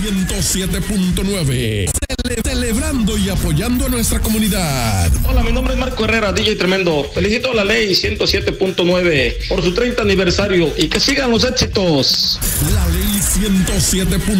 107.9. Celebrando y apoyando a nuestra comunidad. Hola, mi nombre es Marco Herrera, DJ Tremendo. Felicito a la ley 107.9 por su 30 aniversario y que sigan los éxitos. La ley 107.